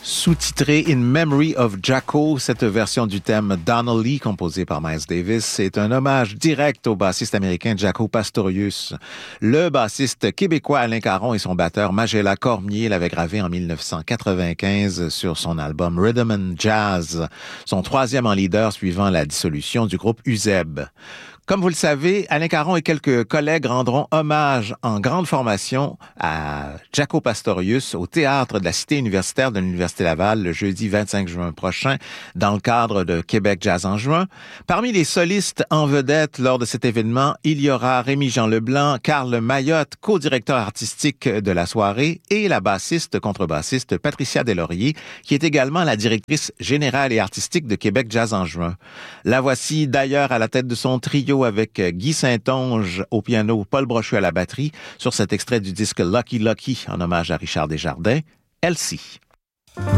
Sous-titré In Memory of Jaco, cette version du thème Donnelly, composée par Miles Davis, est un hommage direct au bassiste américain Jaco Pastorius. Le bassiste québécois Alain Caron et son batteur Magella Cormier l'avaient gravé en 1995 sur son album Rhythm and Jazz, son troisième en leader suivant la dissolution du groupe Uzeb. Comme vous le savez, Alain Caron et quelques collègues rendront hommage en grande formation à Jaco Pastorius au théâtre de la Cité universitaire de l'Université Laval le jeudi 25 juin prochain dans le cadre de Québec Jazz en juin. Parmi les solistes en vedette lors de cet événement, il y aura Rémi-Jean Leblanc, Carl Mayotte, co-directeur artistique de la soirée, et la bassiste contrebassiste Patricia Deslauriers, qui est également la directrice générale et artistique de Québec Jazz en juin. La voici d'ailleurs à la tête de son trio avec Guy Saint-Onge au piano, Paul Brochu à la batterie, sur cet extrait du disque Lucky Lucky en hommage à Richard Desjardins, Elsie.